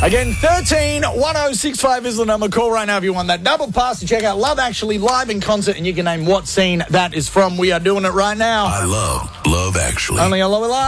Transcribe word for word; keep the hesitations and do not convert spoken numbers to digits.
Again, thirteen one oh six five is the number. Call right now if you want that double pass to check out Love Actually live in concert, and you can name what scene that is from. We are doing it right now. I love Love Actually. Only on Love It Live.